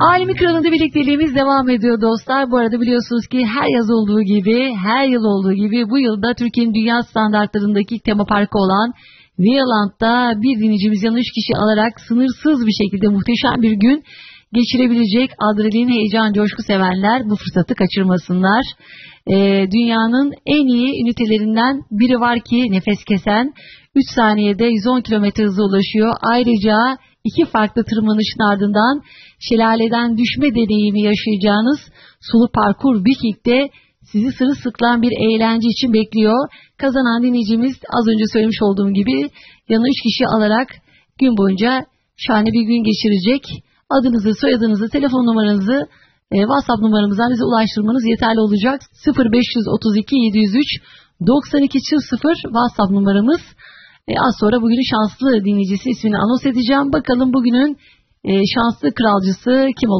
Alemi Kralı'nda birlikteliğimiz devam ediyor dostlar. Bu arada biliyorsunuz ki her yaz olduğu gibi, her yıl olduğu gibi bu yılda Türkiye'nin dünya standartlarındaki tema parkı olan Viyaland'da bir dinleyicimiz yanı 3 kişi alarak sınırsız bir şekilde muhteşem bir gün geçirebilecek. Adrenalin, heyecan, coşku sevenler bu fırsatı kaçırmasınlar. Dünyanın en iyi ünitelerinden biri var ki nefes kesen, 3 saniyede 110 km hıza ulaşıyor. Ayrıca 2 farklı tırmanışın ardından şelaleden düşme deneyimi yaşayacağınız sulu parkur Viking'de sizi sırılsıklam bir eğlence için bekliyor. Kazanan dinleyicimiz az önce söylemiş olduğum gibi yanına 3 kişi alarak gün boyunca şahane bir gün geçirecek. Adınızı, soyadınızı, telefon numaranızı WhatsApp numaramızdan bize ulaştırmanız yeterli olacak. 0532 703 9200 WhatsApp numaramız. Az sonra bugünün şanslı dinleyicisi ismini anons edeceğim. Bakalım bugünün şanslı kralcısı kim olacak?